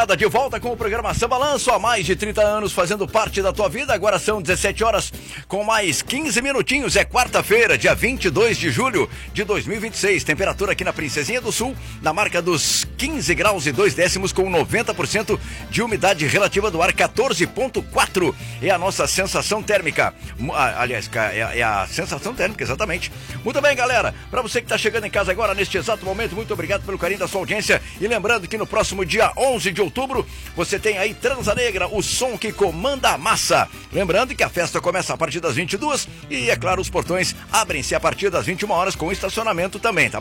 rapaziada, de volta com o programa Samba Balanço, há mais de 30 anos fazendo parte da tua vida. Agora são 17 horas com mais 15 minutinhos. É quarta-feira, dia 22 de julho de 2026. Temperatura aqui na Princesinha do Sul, na marca dos 15 graus e 2 décimos, com 90% de umidade relativa do ar, 14,4 é a nossa sensação térmica. Aliás, é a sensação térmica, exatamente. Muito bem, galera. Para você que está chegando em casa agora, neste exato momento, muito obrigado pelo carinho da sua audiência. E lembrando que no próximo dia 11 de outubro, você tem aí Transa Negra, o som que comanda a massa. Lembrando que a festa começa a partir das 22 e, é claro, os portões abrem-se a partir das 21 horas com estacionamento também, tá